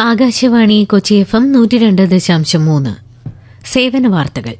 Akashvani Kochi FM 102.3 സേവന വാർത്തകൾ.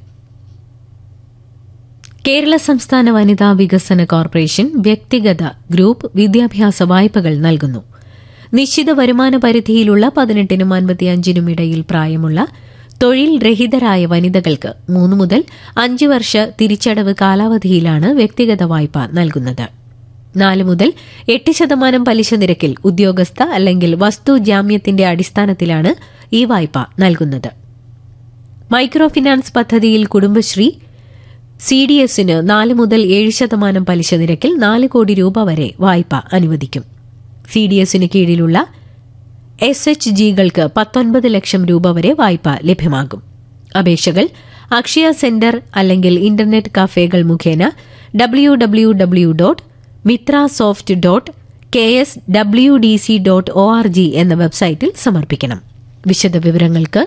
കേരള സംസ്ഥാന വനിതാ വികസന കോർപ്പറേഷൻ വ്യക്തിഗത ഗ്രൂപ്പ് വിദ്യാഭ്യാസ വായ്പകൾ നൽകുന്നു. നിശ്ചിത വരുമാന പരിധിയിലുള്ള 18നും 55നും ഇടയിൽ പ്രായമുള്ള തൊഴിൽ രഹിതരായ വനിതകൾക്ക് 3 മുതൽ 5 വർഷ തിരിച്ചടവ് കാലാവധിയിലാണ് വ്യക്തിഗത വായ്പ നൽകുന്നത്. 4 മുതൽ 8% പലിശ നിരക്കിൽ ഉദ്യോഗസ്ഥ അല്ലെങ്കിൽ വസ്തു ജാമ്യത്തിന്റെ അടിസ്ഥാനത്തിലാണ് ഈ വായ്പ നൽകുന്നത്. മൈക്രോ ഫിനാൻസ് പദ്ധതിയിൽ കുടുംബശ്രീ CDSന് 4 മുതൽ 7% പലിശ നിരക്കിൽ 4 കോടി രൂപ വരെ വായ്പ അനുവദിക്കും. CDSന് കീഴിലുള്ള SHGകൾക്ക് 19 ലക്ഷം രൂപ വരെ വായ്പ ലഭ്യമാകും. അപേക്ഷകൾ അക്ഷയ സെന്റർ അല്ലെങ്കിൽ ഇന്റർനെറ്റ് കഫേകൾ മുഖേന www.mitrasoft.kswdc.org എന്ന വെബ്സൈറ്റിൽ സമർപ്പിക്കണം. വിശദവിവരങ്ങൾക്ക്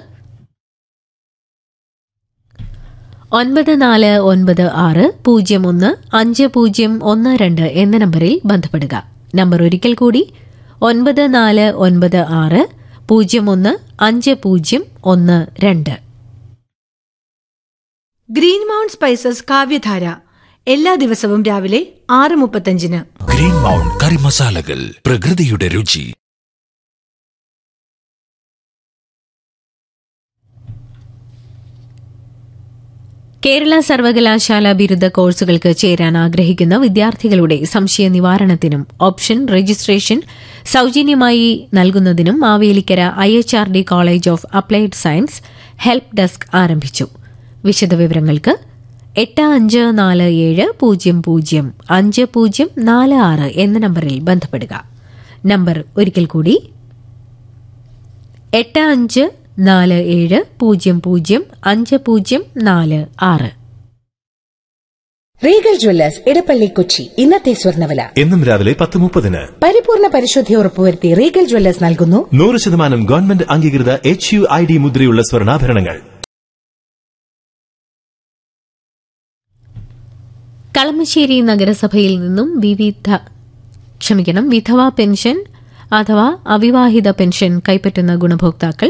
9496015012 എന്ന നമ്പറിൽ ബന്ധപ്പെടുക. നമ്പർ ഒരിക്കൽ കൂടി 9496015012. ഗ്രീൻ മൗണ്ട് സ്പൈസസ് കാവ്യധാര എല്ലാ ദിവസവും രാവിലെ 6:35. ഗ്രീൻ മൗണ്ട് കറി മസാലകൾ, പ്രകൃതിയുടെ രുചി. കേരള സർവകലാശാല ബിരുദ കോഴ്സുകൾക്ക് ചേരാൻ ആഗ്രഹിക്കുന്ന വിദ്യാർത്ഥികളുടെ സംശയ നിവാരണത്തിനും ഓപ്ഷൻ രജിസ്ട്രേഷൻ സൌജന്യമായി നൽകുന്നതിനും Mavelikkara IHRD college of applied science help desk ആരംഭിച്ചു. വിശദവിവരങ്ങൾക്ക് 8547005046 എന്ന നമ്പറിൽ ബന്ധപ്പെടുക. നമ്പർ ഒരിക്കൽ കൂടി 8547005046. Regal Jewellers Edappally Kochi. ഇന്നത്തെ സ്വർണ്ണവില എന്നും രാവിലെ 10:30. പരിപൂർണ പരിശുദ്ധി ഉറപ്പുവരുത്തി റീഗൽ ജ്വല്ലേഴ്സ് നൽകുന്നു 100% ഗവൺമെന്റ് അംഗീകൃത HUID മുദ്രയുള്ള സ്വർണ്ണാഭരണങ്ങൾ. കളമശ്ശേരി നഗരസഭയിൽ നിന്നും വിധവ പെൻഷൻ അഥവാ അവിവാഹിത പെൻഷൻ കൈപ്പറ്റുന്ന ഗുണഭോക്താക്കൾ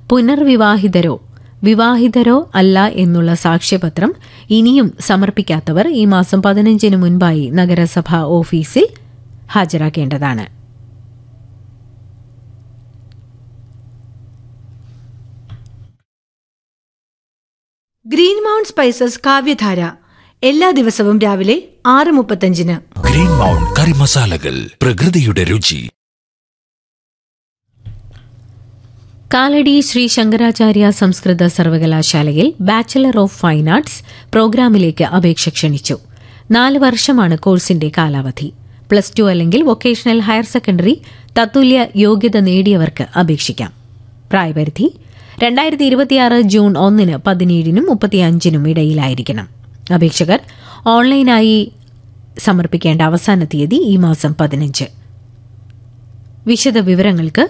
വിവാഹിതരോ അല്ല എന്നുള്ള സാക്ഷ്യപത്രം ഇനിയും സമർപ്പിക്കാത്തവർ ഈ മാസം 15 മുൻപായി നഗരസഭാ ഓഫീസിൽ ഹാജരാക്കേണ്ടതാണ്. ഗ്രീൻ മൗണ്ട് സ്പൈസസ് കാവ്യധാര എല്ലാ ദിവസവും രാവിലെ 6:35. ഗ്രീൻ മൗണ്ട് കറി മസാലകൾ, പ്രകൃതിയുടെ രുചി. കാലടി ശ്രീ ശങ്കരാചാര്യ സംസ്കൃത സർവകലാശാലയിൽ ബാച്ചലർ ഓഫ് ഫൈൻ ആർട്സ് പ്രോഗ്രാമിലേക്ക് അപേക്ഷ ക്ഷണിച്ചു. 4 വർഷമാണ് കോഴ്സിന്റെ കാലാവധി. +2 അല്ലെങ്കിൽ വൊക്കേഷണൽ ഹയർ സെക്കൻഡറി തത്തുല്യ യോഗ്യത നേടിയവർക്ക് അപേക്ഷിക്കാം. പ്രായപരിധി 2026 ജൂൺ 1 17നും 35നും ഇടയിലായിരിക്കണം. അപേക്ഷകർ ഓൺലൈനായി സമർപ്പിക്കേണ്ട അവസാന തീയതി ഈ മാസം 15. വിശദവിവരങ്ങൾക്ക്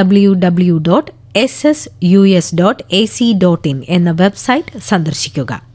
www.ssus.ac.in എന്ന വെബ്സൈറ്റ് സന്ദർശിക്കുക.